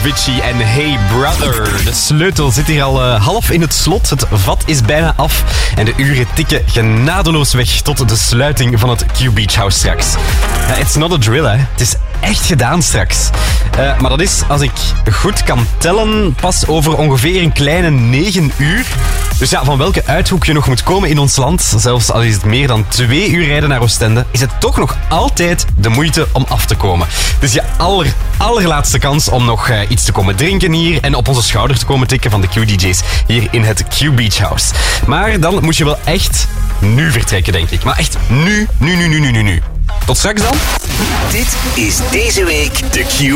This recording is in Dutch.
Avicii en Hey Brother. De sleutel zit hier al half in het slot. Het vat is bijna af. En de uren tikken genadeloos weg tot de sluiting van het Q Beach House straks. It's not a drill, hè. Het is echt gedaan straks. Maar dat is, als ik goed kan tellen, pas over ongeveer een kleine 9 uur. Dus ja, van welke uithoek je nog moet komen in ons land, zelfs al is het meer dan 2 uur rijden naar Oostende, is het toch nog altijd de moeite om af te komen. Dus je allerlaatste kans om nog iets te komen drinken hier en op onze schouder te komen tikken van de Q-DJ's hier in het Q Beach House. Maar dan moet je wel echt nu vertrekken, denk ik. Maar echt nu. Tot straks dan. Dit is deze week de Q